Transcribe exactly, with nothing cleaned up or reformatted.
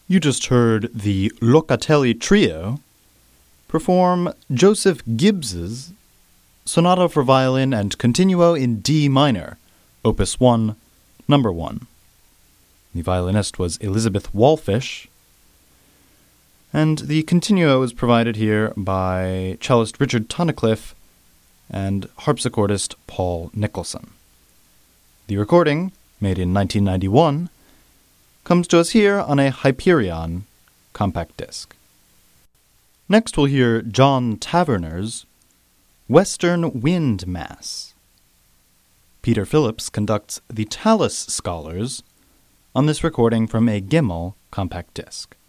You just heard the Locatelli Trio perform Joseph Gibbs's Sonata for Violin and Continuo in D minor, Opus one, number one. The violinist was Elizabeth Walfish, and the Continuo is provided here by cellist Richard Tunnicliffe and harpsichordist Paul Nicholson. The recording, made in nineteen ninety-one, comes to us here on a Hyperion compact disc. Next we'll hear John Taverner's Western Wind Mass. Peter Phillips conducts the Tallis Scholars on this recording from a Gimel compact disc.